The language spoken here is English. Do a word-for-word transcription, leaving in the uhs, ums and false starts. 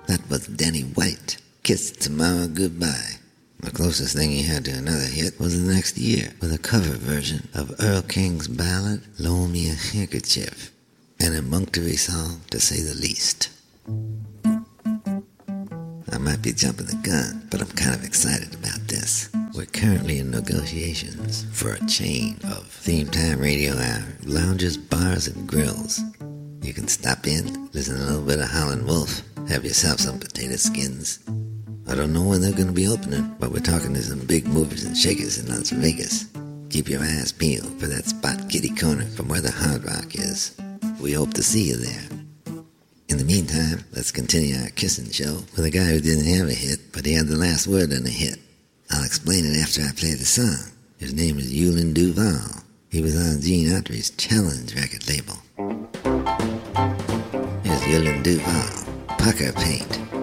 That was Danny White. Kiss Tomorrow Goodbye. The closest thing he had to another hit was the next year with a cover version of Earl King's ballad, Loan Me a Handkerchief, an emunctory song to say the least. I might be jumping the gun, but I'm kind of excited about this. We're currently in negotiations for a chain of theme time radio hour lounges, bars, and grills. You can stop in, listen to a little bit of Howlin' Wolf, have yourself some potato skins. I don't know when they're going to be opening, but we're talking to some big movers and shakers in Las Vegas. Keep your eyes peeled for that spot kitty corner from where the Hard Rock is. We hope to see you there. In the meantime, let's continue our kissing show with a guy who didn't have a hit, but he had the last word on a hit. I'll explain it after I play the song. His name is Eulin Duval. He was on Gene Autry's Challenge record label. Here's Eulin Duval, Pucker Paint.